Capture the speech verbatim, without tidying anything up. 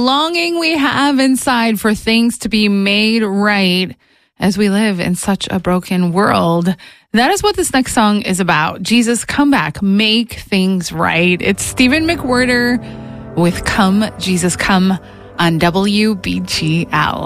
longing we have inside for things to be made right as we live in such a broken world. That is what this next song is about. Jesus, come back, make things right. It's Stephen McWhirter with Come, Jesus, Come on W B G L.